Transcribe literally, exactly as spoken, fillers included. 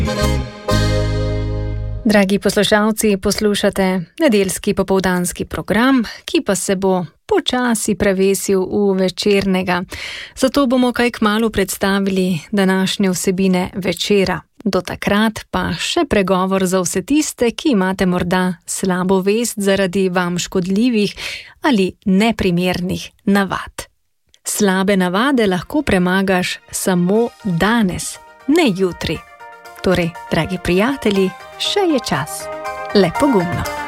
Dragi poslušalci, poslušate nedeljski popoldanski program, ki pa se bo počasi prevesil v večernega. Zato bomo kaj kmalu predstavili današnje vsebine večera. Do takrat pa še pregovor za vse tiste, ki imate morda slabo vest zaradi vam škodljivih ali neprimernih navad. Slabe navade lahko premagaš samo danes, ne jutri. Torej, dragi prijatelji, še je čas. Le pogumno.